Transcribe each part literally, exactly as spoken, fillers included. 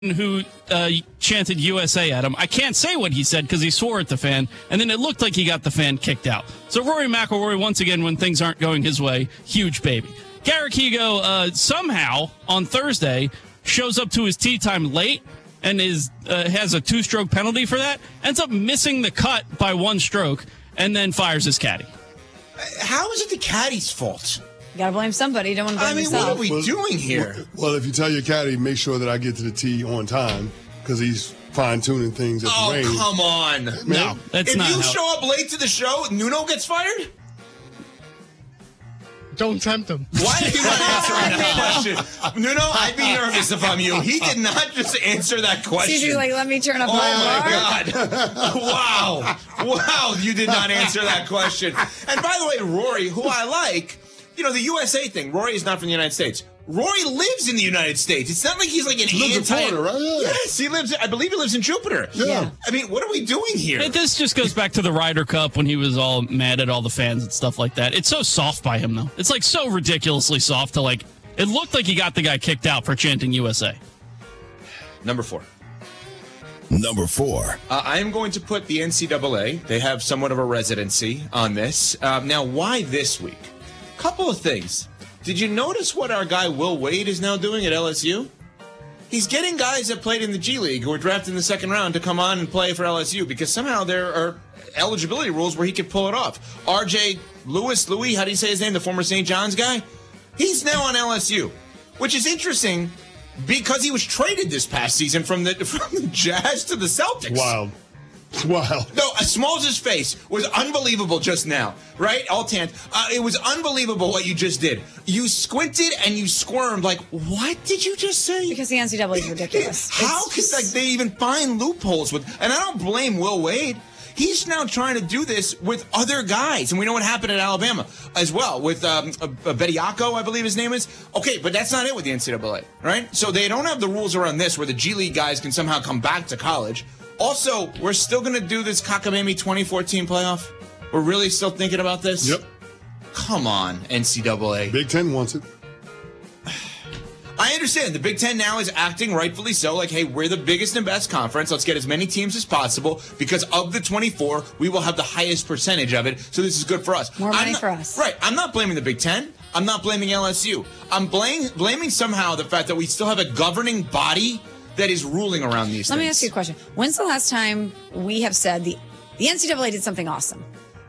who uh, chanted U S A at him. I can't say what he said because he swore at the fan, and then it looked like he got the fan kicked out. So Rory McIlroy, once again, when things aren't going his way, huge baby. Garrick Higgo uh, somehow on Thursday shows up to his tee time late and is uh, has a two-stroke penalty for that, ends up missing the cut by one stroke, and then fires his caddy. How is it the caddy's fault? You gotta blame somebody. You don't want to blame I mean, yourself. what are we Well, doing here? Well, if you tell your caddy, make sure that I get to the tee on time because he's fine-tuning things at Oh, the range. come on. No, that's if not you how- show up late to the show, Nuno gets fired? Don't tempt him. Why are you not answering that question? Nuno, I'd be nervous if I'm you. He did not just answer that question. He's like, let me turn up Oh, my my God. Wow. Wow, you did not answer that question. And by the way, Rory, who I like, you know, the U S A thing, Rory is not from the United States. Rory lives in the United States. It's not like he's like an He lives in anti- Florida, right? Yeah. Yes, he lives, I believe he lives in Jupiter. Yeah. Yeah. I mean, what are we doing here? It, this just goes back to the Ryder Cup when he was all mad at all the fans and stuff like that. It's so soft by him, though. It's like so ridiculously soft to like. It looked like he got the guy kicked out for chanting U S A. Number four. Number four. Uh, I am going to put the N C double A. They have somewhat of a residency on this. Um, now, why this week? Couple of things. Did you notice what our guy Will Wade is now doing at L S U? He's getting guys that played in the G League who were drafted in the second round to come on and play for L S U because somehow there are eligibility rules where he could pull it off. R J Lewis, Louis, how do you say his name? The former Saint John's guy? He's now on L S U, which is interesting because he was traded this past season from the, from the Jazz to the Celtics. Wild. It's wild. No, Smalls' face was unbelievable just now, right? All tanned. Uh, it was unbelievable what you just did. You squinted and you squirmed like, what did you just say? Because the N C double A is ridiculous. How It's could like they even find loopholes with? And I don't blame Will Wade. He's now trying to do this with other guys, and we know what happened at Alabama as well with um, uh, Bediako, I believe his name is. Okay, but that's not it with the N C double A, right? So they don't have the rules around this where the G League guys can somehow come back to college. Also, we're still going to do this Cockamamie twenty fourteen playoff. We're really still thinking about this? Yep. Come on, N C double A. Big Ten wants it. I understand. The Big Ten now is acting rightfully so, like, hey, we're the biggest and best conference. Let's get as many teams as possible because of the twenty-four, we will have the highest percentage of it. So this is good for us. More I'm money not- for us. Right. I'm not blaming the Big Ten. I'm not blaming L S U. I'm blame, blaming somehow the fact that we still have a governing body that is ruling around these Let things. me ask you a question. When's the last time we have said the the N C double A did something awesome?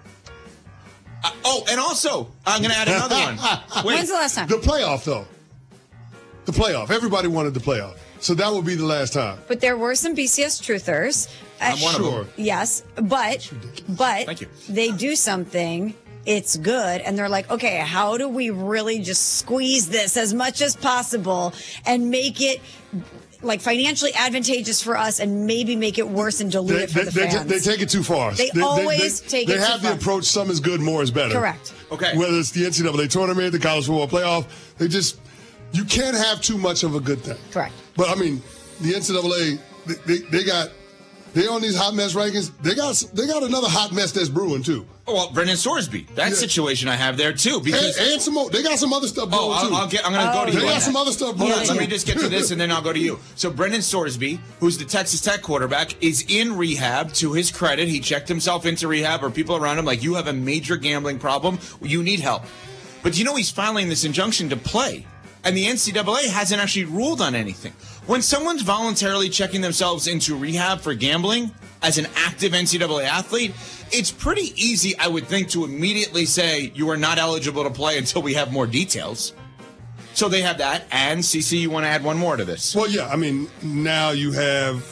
Uh, oh, and also, I'm going to add another one. Wait. When's the last time? The playoff, though. The playoff. Everybody wanted the playoff. So that would be the last time. But there were some B C S truthers. I'm one of Sure. them. Yes, but but Thank you. they do something. It's good, and they're like, okay, how do we really just squeeze this as much as possible and make it like financially advantageous for us, and maybe make it worse and dilute They, it for they, the they, fans? they take it too far. They always take they it too have the far. approach, some is good, more is better. Correct. Okay. Whether it's the N C double A tournament, the college football playoff, they just, you can't have too much of a good thing. Correct. But, I mean, the N C double A, they, they, they got, they on these hot mess rankings, they got they got another hot mess that's brewing, too. Oh, well, Brendan Sorsby. That Yeah. situation I have there, too. Because And, and some more, they got some other stuff brewing, Oh, I'll, too. I'll get. I'm going to go to Oh, you. they on got that. some other stuff Hold brewing, on, too. let me just get to this, and then I'll go to you. So Brendan Sorsby, who's the Texas Tech quarterback, is in rehab. To his credit, he checked himself into rehab, or people around him like, you have a major gambling problem. You need help. But you know he's filing this injunction to play, and the N C double A hasn't actually ruled on anything. When someone's voluntarily checking themselves into rehab for gambling as an active N C double A athlete, it's pretty easy, I would think, to immediately say you are not eligible to play until we have more details. So they have that. And, C C, you want to add one more to this? Well, yeah, I mean, now you have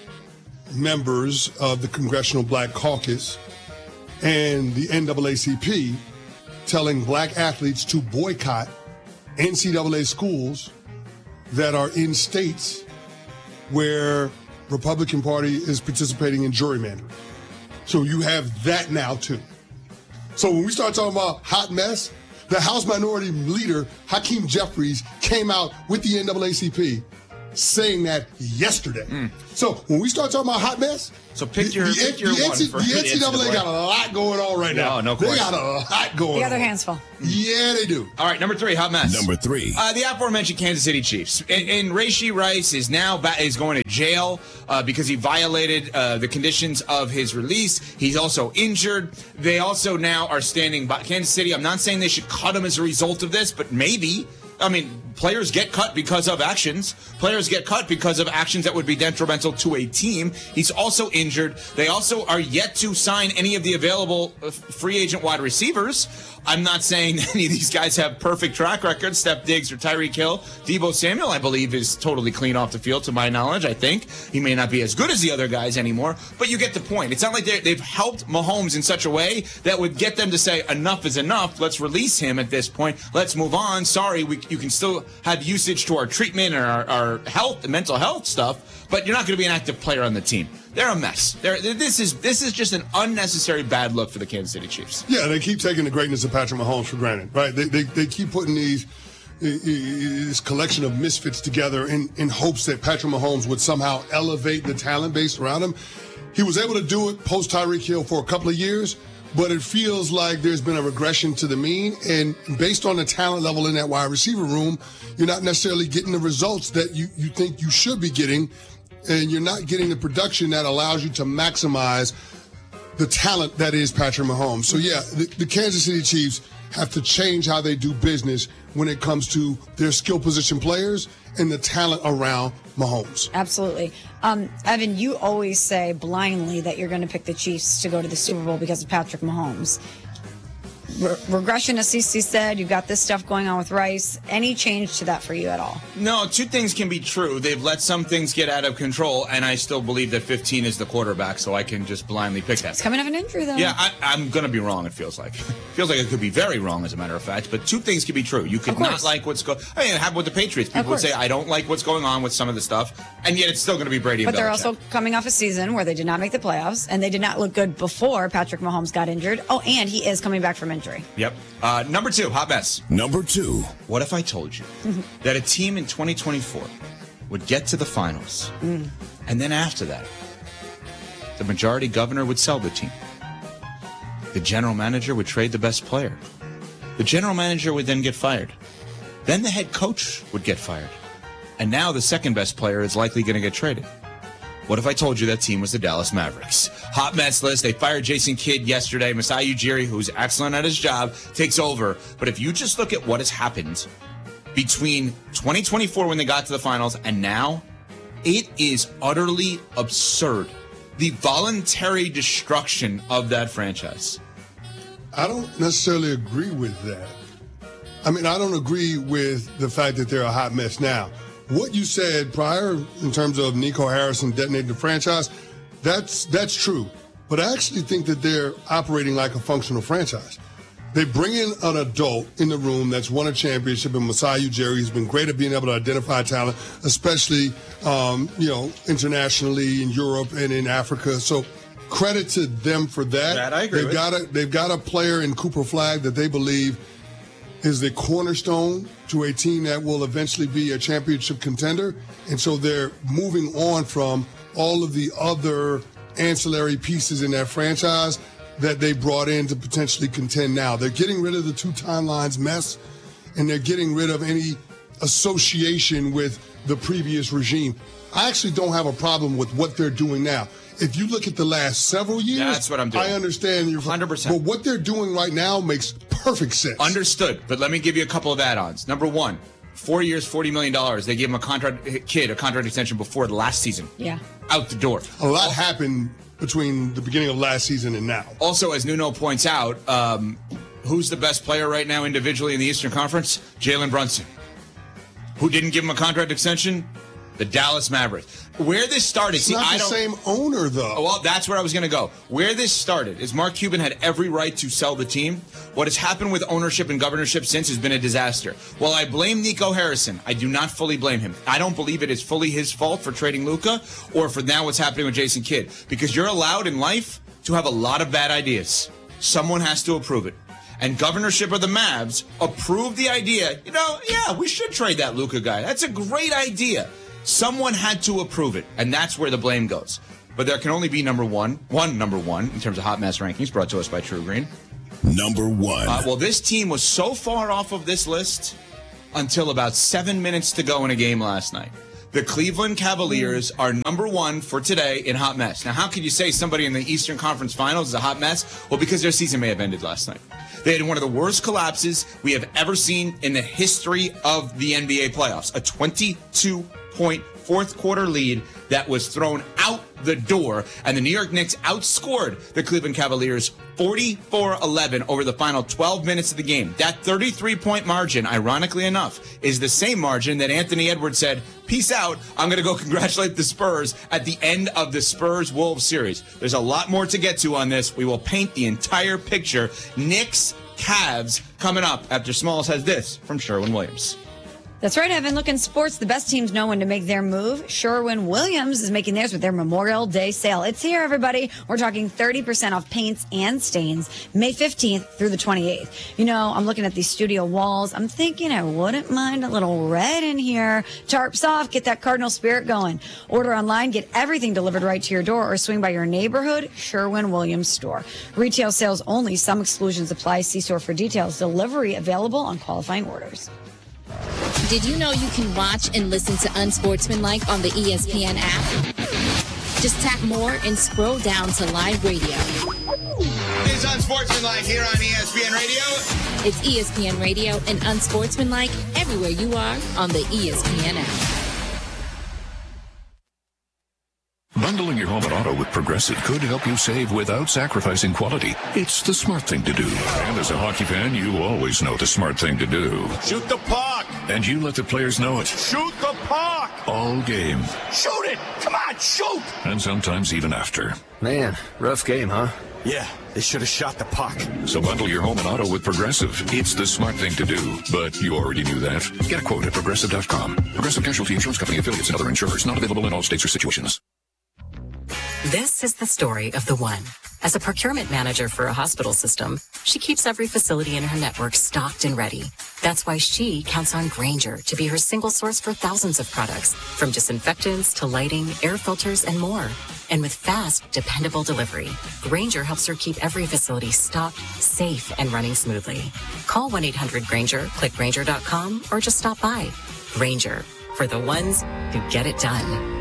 members of the Congressional Black Caucus and the N double A C P telling black athletes to boycott N C double A schools that are in states where Republican Party is participating in gerrymandering. So you have that now, too. So when we start talking about hot mess, the House Minority Leader, Hakeem Jeffries, came out with the N double A C P saying that yesterday. So when we start talking about hot mess, So pick the- your- the, pick your the, one N C for the the N C double A N C double A. got a lot going on right now. No, no They question. got a lot going on. They got their hands full. Yeah, they do. All right, number three, hot mess. Number three. Uh, the aforementioned Kansas City Chiefs. And, and Rashee Rice is now ba- is going to jail uh, because he violated uh, the conditions of his release. He's also injured. They also now are standing by Kansas City. I'm not saying they should cut him as a result of this, but maybe. I mean, players get cut because of actions. Players get cut because of actions that would be detrimental to a team. He's also injured. They also are yet to sign any of the available uh, free agent wide receivers. I'm not saying any of these guys have perfect track records. Steph Diggs or Tyreek Hill. Deebo Samuel, I believe, is totally clean off the field, to my knowledge, I think. He may not be as good as the other guys anymore, but you get the point. It's not like they're- they've helped Mahomes in such a way that would get them to say, enough is enough. Let's release him at this point. Let's move on. Sorry, we, you can still have usage to our treatment and our, our health and mental health stuff, but you're not going to be an active player on the team. They're a mess. They're, this is this is just an unnecessary bad look for the Kansas City Chiefs. Yeah, they keep taking the greatness of Patrick Mahomes for granted, right? They they, they keep putting these this collection of misfits together in, in hopes that Patrick Mahomes would somehow elevate the talent base around him. He was able to do it post Tyreek Hill for a couple of years, but it feels like there's been a regression to the mean. And based on the talent level in that wide receiver room, you're not necessarily getting the results that you, you think you should be getting. And you're not getting the production that allows you to maximize the talent that is Patrick Mahomes. So, yeah, the, the Kansas City Chiefs have to change how they do business when it comes to their skill position players and the talent around Mahomes. Absolutely. Um, Evan, you always say blindly that you're going to pick the Chiefs to go to the Super Bowl because of Patrick Mahomes. Re- regression, as Cece said, you've got this stuff going on with Rice. Any change to that for you at all? No, two things can be true. They've let some things get out of control, and I still believe that fifteen is the quarterback, so I can just blindly pick that. It's coming off an injury, though. Yeah, I, I'm going to be wrong, it feels like. feels like I could be very wrong, as a matter of fact, but two things can be true. You could Of course. not like what's going on. I mean, it happened with the Patriots. People would course. say, I don't like what's going on with some of the stuff, and yet it's still going to be Brady and But they're Belichick. also coming off a season where they did not make the playoffs, and they did not look good before Patrick Mahomes got injured. Oh, and he is coming back from injury. Yep. Uh, number two, hot mess. Number two. What if I told you that a team in twenty twenty-four would get to the finals, and then after that, the majority governor would sell the team? The general manager would trade the best player. The general manager would then get fired. Then the head coach would get fired. And now the second best player is likely going to get traded. What if I told you that team was the Dallas Mavericks? Hot mess list. They fired Jason Kidd yesterday. Masai Ujiri, who's excellent at his job, takes over. But if you just look at what has happened between twenty twenty-four when they got to the finals and now, it is utterly absurd. The voluntary destruction of that franchise. I don't necessarily agree with that. I mean, I don't agree with the fact that they're a hot mess now. What you said prior in terms of Nico Harrison detonating the franchise, that's that's true. But I actually think that they're operating like a functional franchise. They bring in an adult in the room that's won a championship in Masai Ujiri. He's been great at being able to identify talent, especially, um, you know, internationally in Europe and in Africa. So credit to them for that. That I agree they've with. Got a, they've got a player in Cooper Flag that they believe is the cornerstone to a team that will eventually be a championship contender. And so they're moving on from all of the other ancillary pieces in that franchise that they brought in to potentially contend now. They're getting rid of the two timelines mess, and they're getting rid of any association with the previous regime. I actually don't have a problem with what they're doing now. If you look at the last several years, That's what I'm doing. I understand you're one hundred percent. But what they're doing right now makes perfect sense. Understood, but let me give you a couple of add-ons. Number one, four years, forty million dollars. They gave him a contract, kid, a contract extension before the last season. Yeah. Out the door. A lot happened between the beginning of last season and now. Also, as Nuno points out, um, who's the best player right now individually in the Eastern Conference? Jalen Brunson. Who didn't give him a contract extension? The Dallas Mavericks. Where this started, It's see, not I the don't. same owner, though. Well, that's where I was going to go. Where this started is Mark Cuban had every right to sell the team. What has happened with ownership and governorship since has been a disaster. While I blame Nico Harrison, I do not fully blame him. I don't believe it is fully his fault for trading Luka or for now what's happening with Jason Kidd. Because you're allowed in life to have a lot of bad ideas. Someone has to approve it. And governorship of the Mavs approved the idea, you know, yeah, we should trade that Luka guy. That's a great idea. Someone had to approve it, and that's where the blame goes. But there can only be number one, one number one in terms of hot mess rankings, brought to us by True Green. Number one. Uh, well, this team was so far off of this list until about seven minutes to go in a game last night. The Cleveland Cavaliers are number one for today in hot mess. Now, how could you say somebody in the Eastern Conference Finals is a hot mess? Well, because their season may have ended last night. They had one of the worst collapses we have ever seen in the history of the N B A playoffs. A twenty-two point fourth quarter lead that was thrown out the door, and the New York Knicks outscored the Cleveland Cavaliers forty-four eleven over the final twelve minutes of the game. That thirty-three point margin, ironically enough, is the same margin that Anthony Edwards said, peace out, I'm going to go congratulate the Spurs at the end of the Spurs-Wolves series. There's a lot more to get to on this. We will paint the entire picture. Knicks, Cavs coming up after Smalls has this from Sherwin-Williams. That's right, Evan. Look, in sports, the best teams know when to make their move. Sherwin-Williams is making theirs with their Memorial Day sale. It's here, everybody. We're talking thirty percent off paints and stains, May fifteenth through the twenty-eighth. You know, I'm looking at these studio walls. I'm thinking I wouldn't mind a little red in here. Tarps off, get that Cardinal spirit going. Order online, get everything delivered right to your door, or swing by your neighborhood Sherwin-Williams store. Retail sales only. Some exclusions apply. See store for details. Delivery available on qualifying orders. Did you know you can watch and listen to Unsportsmanlike on the E S P N app? Just tap more and scroll down to live radio. It's Unsportsmanlike here on E S P N Radio. It's E S P N Radio and Unsportsmanlike everywhere you are on the E S P N app. Bundling your home and auto with Progressive could help you save without sacrificing quality. It's the smart thing to do. And as a hockey fan, you always know the smart thing to do. Shoot the puck! And you let the players know it. Shoot the puck! All game. Shoot it! Come on, shoot! And sometimes even after. Man, rough game, huh? Yeah, they should have shot the puck. So bundle your home and auto with Progressive. It's the smart thing to do. But you already knew that. Get a quote at Progressive dot com. Progressive Casualty Insurance Company affiliates and other insurers. Not available in all states or situations. This is the story of the one. As a procurement manager for a hospital system, she keeps every facility in her network stocked and ready. That's why she counts on Grainger to be her single source for thousands of products, from disinfectants to lighting, air filters, and more. And with fast, dependable delivery, Grainger helps her keep every facility stocked, safe, and running smoothly. Call one eight hundred Grainger, click Grainger dot com, or just stop by. Grainger, for the ones who get it done.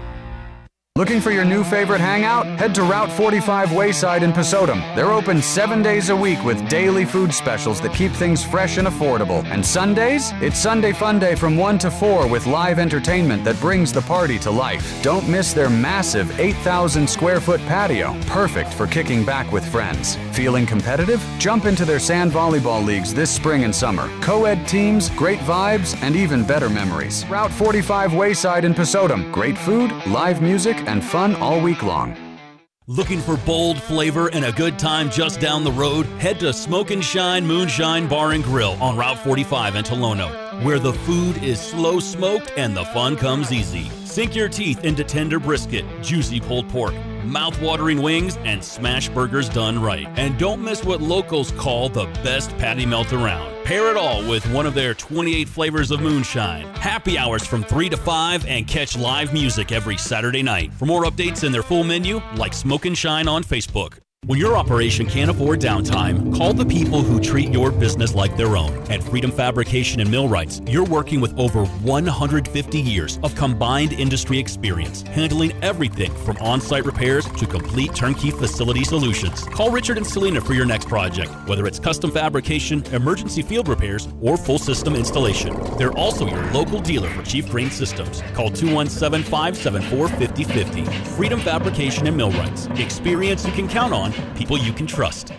Looking for your new favorite hangout? Head to Route forty-five Wayside in Pasodum. They're open seven days a week with daily food specials that keep things fresh and affordable. And Sundays? It's Sunday Fun Day from one to four with live entertainment that brings the party to life. Don't miss their massive eight thousand square foot patio, perfect for kicking back with friends. Feeling competitive? Jump into their sand volleyball leagues this spring and summer. Co-ed teams, great vibes, and even better memories. Route forty-five Wayside in Pasodum. Great food, live music, and fun all week long. Looking for bold flavor and a good time just down the road? Head to Smoke and Shine Moonshine Bar and Grill on Route forty-five in Tolono, where the food is slow smoked and the fun comes easy. Sink your teeth into tender brisket, juicy pulled pork, mouth-watering wings, and smash burgers done right. And don't miss what locals call the best patty melt around. Pair it all with one of their twenty-eight flavors of moonshine. Happy hours from three to five and catch live music every Saturday night. For more updates and their full menu, like Smoke and Shine on Facebook. When your operation can't afford downtime, call the people who treat your business like their own. At Freedom Fabrication and Millwrights, you're working with over one hundred fifty years of combined industry experience, handling everything from on-site repairs to complete turnkey facility solutions. Call Richard and Selena for your next project, whether it's custom fabrication, emergency field repairs, or full system installation. They're also your local dealer for Chief Crane Systems. Call two one seven, five seven four, five zero five zero. Freedom Fabrication and Millwrights. Experience you can count on. People you can trust.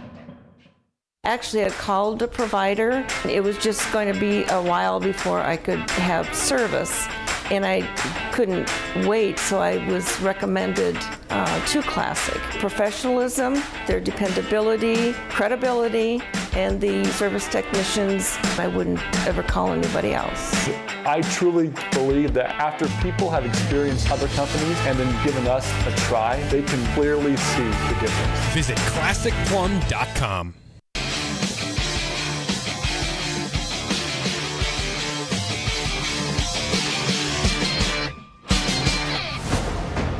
Actually, I called the provider. It was just going to be a while before I could have service, and I couldn't wait, so I was recommended uh, to Classic. Professionalism, their dependability, credibility, and the service technicians. I wouldn't ever call anybody else. I truly believe that after people have experienced other companies and then given us a try, they can clearly see the difference. Visit classic plum dot com.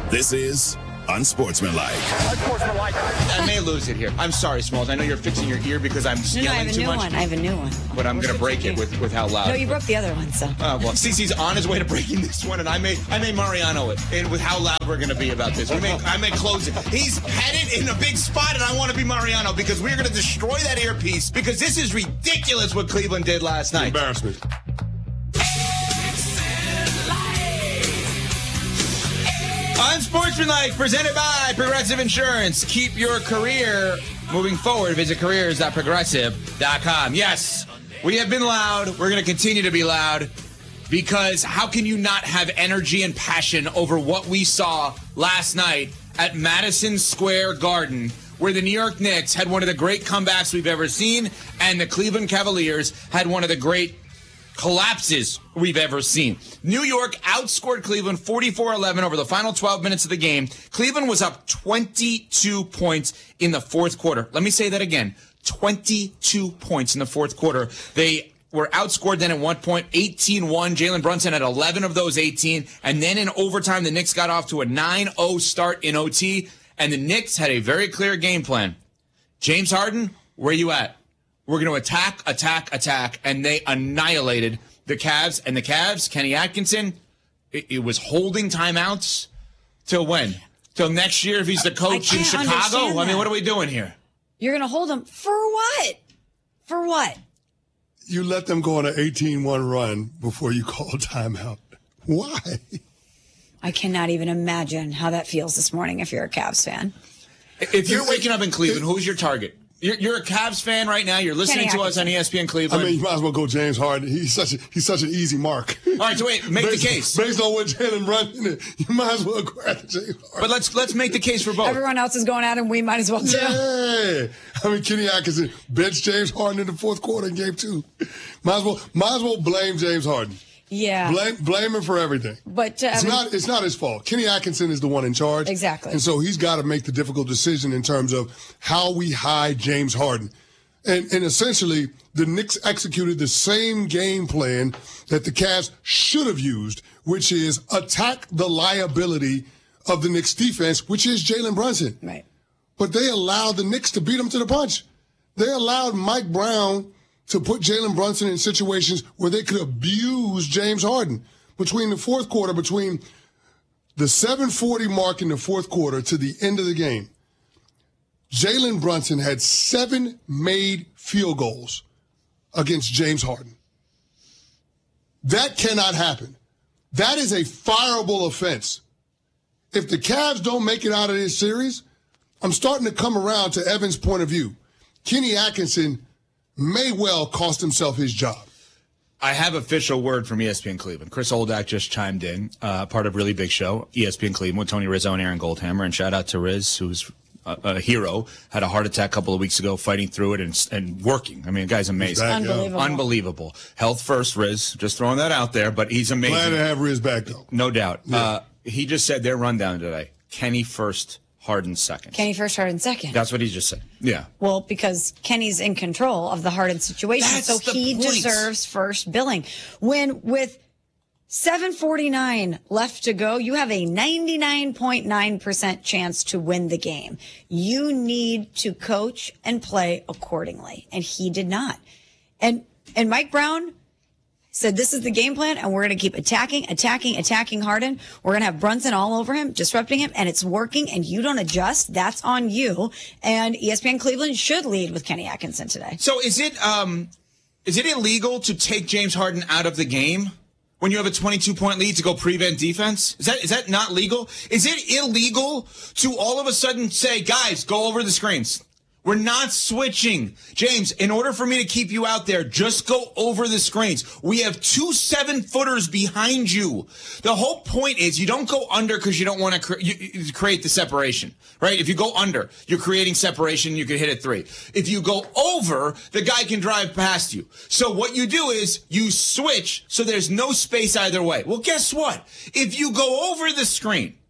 This is Unsportsmanlike. Unsportsmanlike. I may lose it here. I'm sorry, Smalls. I know you're fixing your ear because I'm No, no, I yelling have a too new much. one. I have a new one. But I'm going to break it with, with how loud. No, you broke the other one, so. Uh, well, Cece's on his way to breaking this one, and I may I may Mariano it and with how loud we're going to be about this. We may I may close it. He's headed in a big spot, and I want to be Mariano because we're going to destroy that earpiece because this is ridiculous what Cleveland did last night. Embarrassment. Unsportsmanlike, presented by Progressive Insurance. Keep your career moving forward. Visit careers dot progressive dot com. Yes, we have been loud. We're going to continue to be loud because how can you not have energy and passion over what we saw last night at Madison Square Garden, where the New York Knicks had one of the great comebacks we've ever seen, and the Cleveland Cavaliers had one of the great collapses we've ever seen. New York outscored Cleveland forty-four eleven over the final twelve minutes of the game. Cleveland was up twenty-two points in the fourth quarter. Let me say that again. twenty-two points in the fourth quarter. They were outscored then at one point, eighteen one. Jalen Brunson had eleven of those eighteen. And then in overtime, the Knicks got off to a nine oh start in O T. And the Knicks had a very clear game plan. James Harden, where you at? We're going to attack, attack, attack, and they annihilated the Cavs. And the Cavs, Kenny Atkinson, it, it was holding timeouts till when? Till next year if he's the coach in Chicago? I mean, what are we doing here? You're going to hold him for what? For what? You let them go on an eighteen one run before you call timeout. Why? I cannot even imagine how that feels this morning if you're a Cavs fan. If you're waking up in Cleveland, who's your target? You're, you're a Cavs fan right now. You're listening Kenny to us on E S P N Cleveland. I mean, you might as well go James Harden. He's such a, he's such an easy mark. All right, so wait, make based, the case. Based on what Jalen Brunson, you might as well grab James Harden. But let's let's make the case for both. Everyone else is going at him. We might as well too. Yeah. I mean, Kenny Atkinson benched James Harden in the fourth quarter in game two. Might as well, might as well blame James Harden. Yeah. Blame, blame him for everything. But uh, it's not it's not his fault. Kenny Atkinson is the one in charge. Exactly. And so he's got to make the difficult decision in terms of how we hide James Harden. And, and essentially, the Knicks executed the same game plan that the Cavs should have used, which is attack the liability of the Knicks defense, which is Jalen Brunson. Right. But they allowed the Knicks to beat them to the punch. They allowed Mike Brown to put Jalen Brunson in situations where they could abuse James Harden. Between the fourth quarter, between the seven forty mark in the fourth quarter to the end of the game, Jalen Brunson had seven made field goals against James Harden. That cannot happen. That is a fireable offense. If the Cavs don't make it out of this series, I'm starting to come around to Evan's point of view. Kenny Atkinson may well cost himself his job. I have official word from E S P N Cleveland. Chris Oldak just chimed in, uh, part of Really Big Show, E S P N Cleveland with Tony Rizzo and Aaron Goldhammer. And shout out to Riz, who's a, a hero, had a heart attack a couple of weeks ago, fighting through it and, and working. I mean, the guy's amazing. Back, Unbelievable. Unbelievable. Health first, Riz. Just throwing that out there, but he's amazing. Glad to have Riz back, though. No doubt. Yeah. Uh, he just said their rundown today. Kenny first, Harden second. Kenny first, Harden second. That's what he just said. Yeah. Well, because Kenny's in control of the Harden situation, That's so the he point. deserves first billing. When with seven forty-nine left to go, you have a ninety-nine point nine percent chance to win the game. You need to coach and play accordingly, and he did not. And and Mike Brown said this is the game plan, and we're going to keep attacking, attacking, attacking Harden. We're going to have Brunson all over him, disrupting him, and it's working, and you don't adjust. That's on you. And E S P N Cleveland should lead with Kenny Atkinson today. So is it um, is it illegal to take James Harden out of the game when you have a twenty-two point lead to go prevent defense? Is that is that not legal? Is it illegal to all of a sudden say, guys, go over the screens? We're not switching. James, in order for me to keep you out there, just go over the screens. We have two seven-footers behind you. The whole point is you don't go under because you don't want to cre- you, you create the separation, right? If you go under, you're creating separation, you can hit it three. If you go over, the guy can drive past you. So what you do is you switch so there's no space either way. Well, guess what? If you go over the screen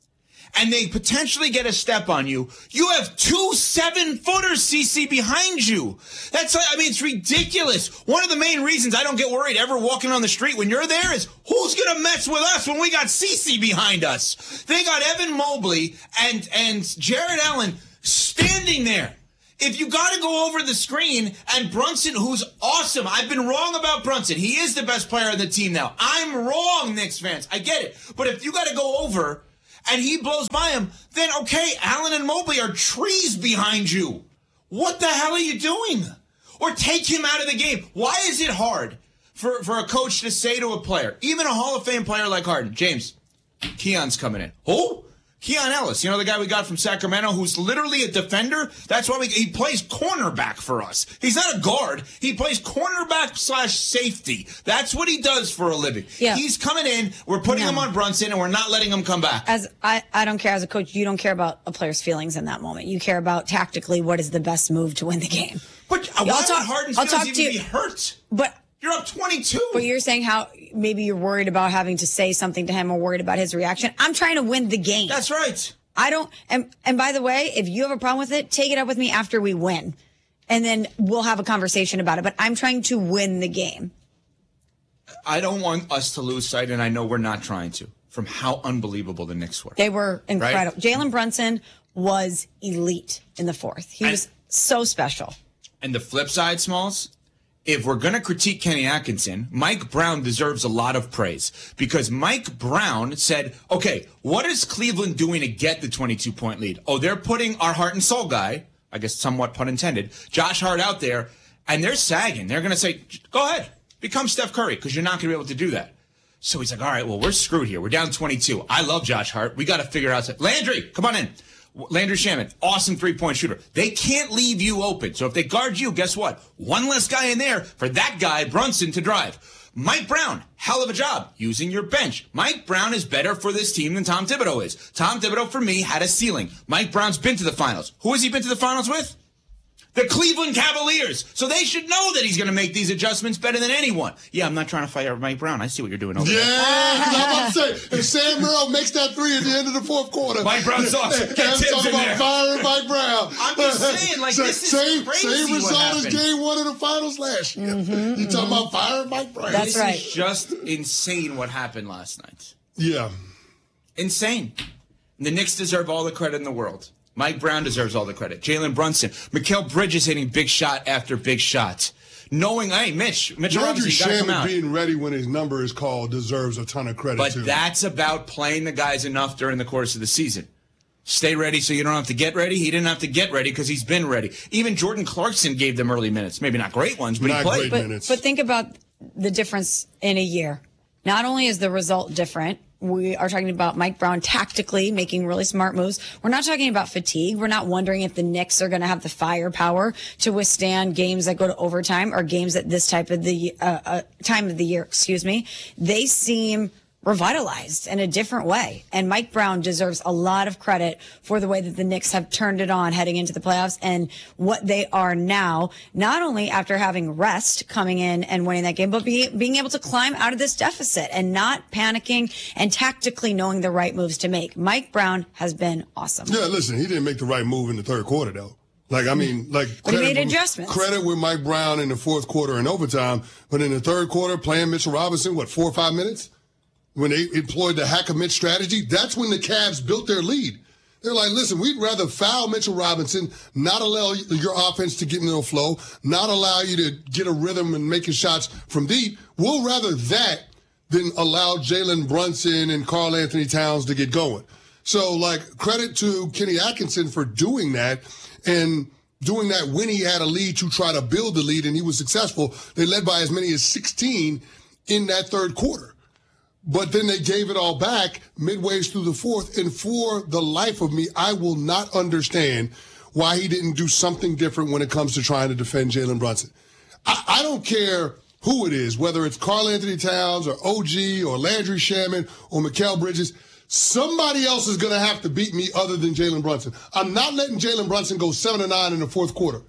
and they potentially get a step on you, you have two seven-footers, C C, behind you. That's, I mean, it's ridiculous. One of the main reasons I don't get worried ever walking on the street when you're there is who's going to mess with us when we got C C behind us? They got Evan Mobley and, and Jared Allen standing there. If you got to go over the screen and Brunson, who's awesome. I've been wrong about Brunson. He is the best player on the team now. I'm wrong, Knicks fans. I get it. But if you got to go over and he blows by him, then okay, Allen and Mobley are trees behind you. What the hell are you doing? Or take him out of the game. Why is it hard for, for a coach to say to a player, even a Hall of Fame player like Harden, James, Keon's coming in. Who? Keon Ellis, you know the guy we got from Sacramento who's literally a defender? That's why we, he plays cornerback for us. He's not a guard. He plays cornerback slash safety. That's what he does for a living. Yeah. He's coming in, we're putting No. him on Brunson, and we're not letting him come back. As I, I don't care as a coach, you don't care about a player's feelings in that moment. You care about tactically what is the best move to win the game. But uh, Yeah, why I'll talk- would Harden's I'll feelings talk even to be you- hurt? But You're up twenty-two. But you're saying how maybe you're worried about having to say something to him or worried about his reaction. I'm trying to win the game. That's right. I don't, and, and by the way, if you have a problem with it, take it up with me after we win. And then we'll have a conversation about it. But I'm trying to win the game. I don't want us to lose sight, and I know we're not trying to, from how unbelievable the Knicks were. They were incredible. Jalen Brunson was elite in the fourth. He And- was so special. And the flip side, Smalls, if we're going to critique Kenny Atkinson, Mike Brown deserves a lot of praise because Mike Brown said, okay, what is Cleveland doing to get the twenty-two point lead? Oh, they're putting our heart and soul guy, I guess somewhat pun intended, Josh Hart out there, and they're sagging. They're going to say, go ahead, become Steph Curry because you're not going to be able to do that. So he's like, all right, well, we're screwed here. We're down twenty-two. I love Josh Hart. We got to figure out. Landry, come on in. Landry Shaman, awesome three-point shooter. They can't leave you open. So if they guard you, guess what? One less guy in there for that guy, Brunson, to drive. Mike Brown, hell of a job using your bench. Mike Brown is better for this team than Tom Thibodeau is. Tom Thibodeau, for me, had a ceiling. Mike Brown's been to the finals. Who has he been to the finals with? The Cleveland Cavaliers. So they should know that he's going to make these adjustments better than anyone. Yeah, I'm not trying to fire Mike Brown. I see what you're doing over Yeah, there. because I'm about to say, if Sam Merrill makes that three at the end of the fourth quarter, Mike Brown sucks. Get I'm Tibbs talking in about there. firing Mike Brown. I'm just saying, like, this is same, crazy Same what result as happened. game one of the finals last year. Mm-hmm, you talking about firing Mike Brown. That's this right. is just insane what happened last night. Yeah. Insane. The Knicks deserve all the credit in the world. Mike Brown deserves all the credit. Jalen Brunson. Mikal Bridges hitting big shot after big shot. Knowing, hey, Mitch, Mitch Andrew Robinson, you got to come Shaman out. being ready when his number is called deserves a ton of credit, But too. that's about playing the guys enough during the course of the season. Stay ready so you don't have to get ready. He didn't have to get ready because he's been ready. Even Jordan Clarkson gave them early minutes. Maybe not great ones, but Not he played. great But, minutes. but think about the difference in a year. Not only is the result different, we are talking about Mike Brown tactically making really smart moves. We're not talking about fatigue. We're not wondering if the Knicks are going to have the firepower to withstand games that go to overtime or games at this type of the uh, uh, time of the year. Excuse me. They seem revitalized in a different way. And Mike Brown deserves a lot of credit for the way that the Knicks have turned it on heading into the playoffs and what they are now, not only after having rest coming in and winning that game, but be, being able to climb out of this deficit and not panicking and tactically knowing the right moves to make. Mike Brown has been awesome. Yeah, listen, he didn't make the right move in the third quarter, though. Like, I mean, like, But he credit made with- adjustments. Credit with Mike Brown in the fourth quarter and overtime, but in the third quarter, playing Mitchell Robinson, what, four or five minutes? When they employed the hack of Mitch strategy, that's when the Cavs built their lead. They're like, listen, we'd rather foul Mitchell Robinson, not allow your offense to get into a flow, not allow you to get a rhythm and making shots from deep. We'll rather that than allow Jalen Brunson and Karl Anthony Towns to get going. So, like, credit to Kenny Atkinson for doing that and doing that when he had a lead to try to build the lead, and he was successful. They led by as many as sixteen in that third quarter. But then they gave it all back midway through the fourth. And for the life of me, I will not understand why he didn't do something different when it comes to trying to defend Jalen Brunson. I, I don't care who it is, whether it's Karl Anthony Towns or O G or Landry Shaman or Mikal Bridges. Somebody else is going to have to beat me other than Jalen Brunson. I'm not letting Jalen Brunson go seven to nine in the fourth quarter.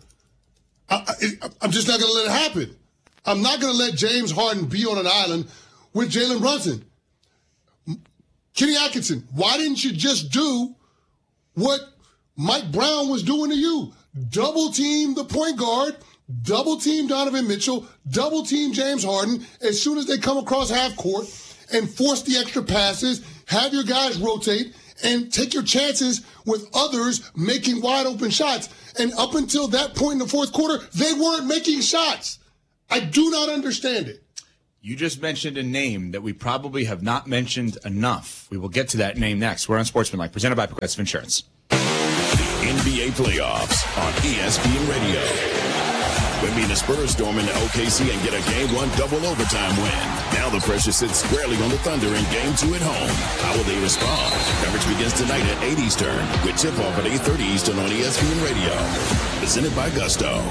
I, I, I'm just not going to let it happen. I'm not going to let James Harden be on an island with Jalen Brunson. Kenny Atkinson, why didn't you just do what Mike Brown was doing to you? Double team the point guard, double team Donovan Mitchell, double team James Harden as soon as they come across half court and force the extra passes, have your guys rotate, and take your chances with others making wide open shots. And up until that point in the fourth quarter, they weren't making shots. I do not understand it. You just mentioned a name that we probably have not mentioned enough. We will get to that name next. We're on Sportsmanlike, presented by Progressive Insurance. The N B A playoffs on E S P N Radio. Wemby and the Spurs storm into O K C and get a game one double overtime win. Now the pressure sits squarely on the Thunder in game two at home. How will they respond? Coverage begins tonight at eight Eastern with tip-off at eight thirty Eastern on E S P N Radio. Presented by Gusto.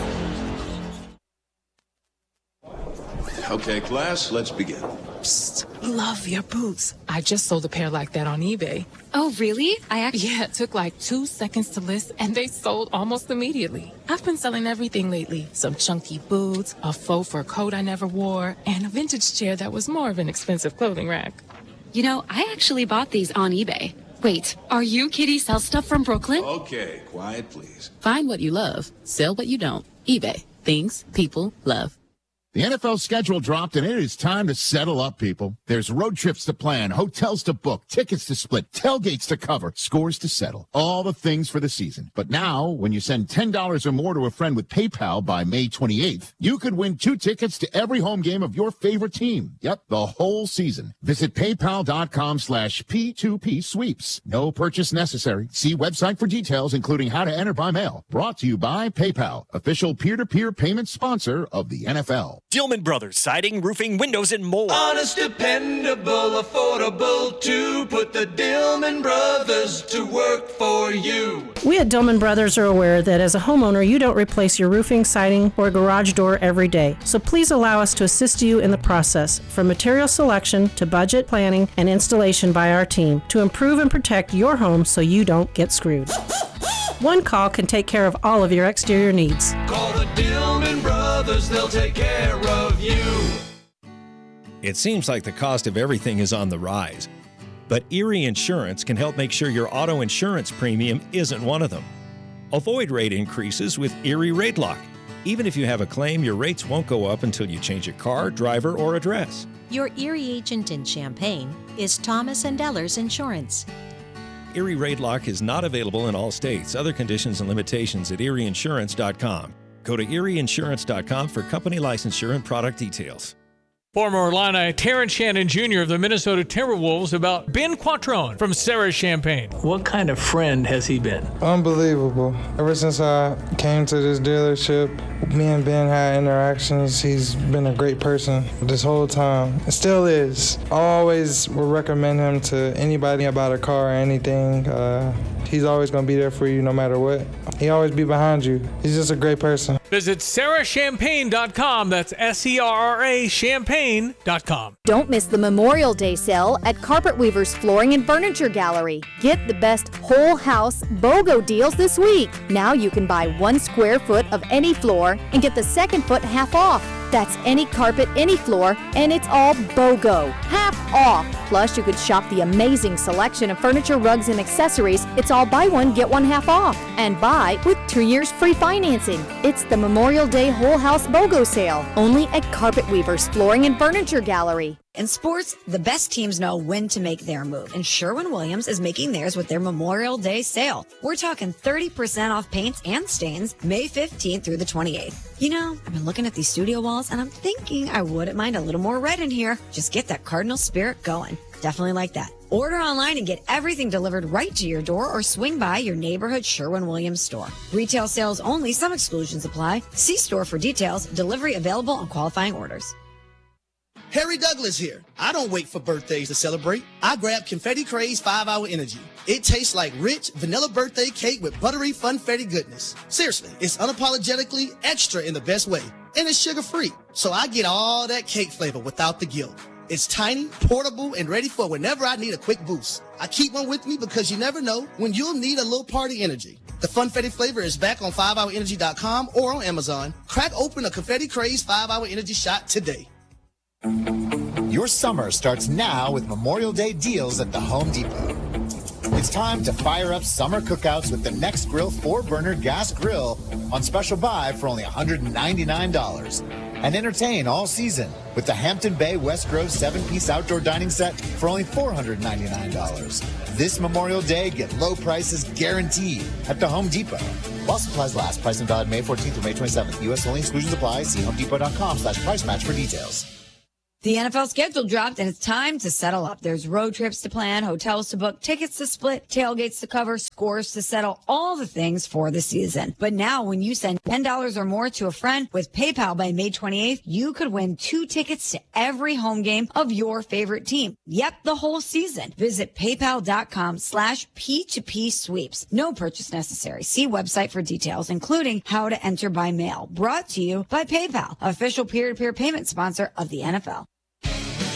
Okay, class, let's begin. Psst, love your boots. I just sold a pair like that on eBay. Oh, really? I actually... Yeah, it took like two seconds to list, and they sold almost immediately. I've been selling everything lately. Some chunky boots, a faux fur coat I never wore, and a vintage chair that was more of an expensive clothing rack. You know, I actually bought these on eBay. Wait, are you Kitty Sell Stuff from Brooklyn? Okay, quiet, please. Find what you love. Sell what you don't. eBay. Things people love. The N F L schedule dropped, and it is time to settle up, people. There's road trips to plan, hotels to book, tickets to split, tailgates to cover, scores to settle, all the things for the season. But now, when you send ten dollars or more to a friend with PayPal by May twenty-eighth, you could win two tickets to every home game of your favorite team. Yep, the whole season. Visit paypal.com slash P2P sweeps. No purchase necessary. See website for details, including how to enter by mail. Brought to you by PayPal, official peer-to-peer payment sponsor of the N F L. Dillman Brothers, siding, roofing, windows, and more. Honest, dependable, affordable too. Put the Dillman Brothers to work for you. We at Dillman Brothers are aware that as a homeowner, you don't replace your roofing, siding, or garage door every day. So please allow us to assist you in the process, from material selection to budget planning and installation by our team, to improve and protect your home so you don't get screwed. One call can take care of all of your exterior needs. Call the Dillman Brothers, they'll take care of you. It seems like the cost of everything is on the rise, but Erie Insurance can help make sure your auto insurance premium isn't one of them. Avoid rate increases with Erie Rate Lock. Even if you have a claim, your rates won't go up until you change your car, driver, or address. Your Erie agent in Champaign is Thomas and Ellers Insurance. Erie Rate Lock is not available in all states. Other conditions and limitations at erie insurance dot com. Go to erie insurance dot com for company licensure and product details. Former Illini Terrence Shannon Junior of the Minnesota Timberwolves about Ben Quattrone from Sarah Champagne. What kind of friend has he been? Unbelievable. Ever since I came to this dealership, me and Ben had interactions. He's been a great person this whole time. It still is. I always would recommend him to anybody about a car or anything. Uh, he's always going to be there for you no matter what. He always be behind you. He's just a great person. Visit sarah champagne dot com. That's S E R R A champagne dot com. Don't miss the Memorial Day sale at Carpet Weavers Flooring and Furniture Gallery. Get the best whole house BOGO deals this week. Now you can buy one square foot of any floor and get the second foot half off. That's any carpet, any floor, and it's all BOGO. Half off. Plus, you could shop the amazing selection of furniture, rugs, and accessories. It's all buy one, get one half off. And buy with two years free financing. It's the Memorial Day Whole House BOGO sale, only at Carpet Weavers Flooring and Furniture Gallery. In sports, the best teams know when to make their move, and Sherwin-Williams is making theirs with their Memorial Day sale. We're talking thirty percent off paints and stains May fifteenth through the twenty-eighth. You know, I've been looking at these studio walls, and I'm thinking I wouldn't mind a little more red in here. Just get that Cardinal spirit going. Definitely like that. Order online and get everything delivered right to your door, or swing by your neighborhood Sherwin-Williams store. Retail sales only. Some exclusions apply. See store for details. Delivery available on qualifying orders. Harry Douglas here. I don't wait for birthdays to celebrate. I grab Confetti Craze five hour Energy. It tastes like rich vanilla birthday cake with buttery funfetti goodness. Seriously, it's unapologetically extra in the best way. And it's sugar-free, so I get all that cake flavor without the guilt. It's tiny, portable, and ready for whenever I need a quick boost. I keep one with me because you never know when you'll need a little party energy. The Funfetti flavor is back on five hour energy dot com or on Amazon. Crack open a Confetti Craze five hour Energy shot today. Your summer starts now with Memorial Day deals at the Home Depot. It's time to fire up summer cookouts with the Next Grill four burner gas grill on special buy for only one hundred ninety-nine dollars. And entertain all season with the Hampton Bay West Grove seven-piece outdoor dining set for only four hundred ninety-nine dollars. This Memorial Day, get low prices guaranteed at the Home Depot. While supplies last, price and valid May fourteenth through May twenty-seventh. U S only, exclusions apply. See homedepot.com slash price match for details. The N F L schedule dropped, and it's time to settle up. There's road trips to plan, hotels to book, tickets to split, tailgates to cover, scores to settle, all the things for the season. But now, when you send ten dollars or more to a friend with PayPal by May twenty-eighth, you could win two tickets to every home game of your favorite team. Yep, the whole season. Visit paypal.com slash P2P sweeps. No purchase necessary. See website for details, including how to enter by mail. Brought to you by PayPal, official peer-to-peer payment sponsor of the N F L.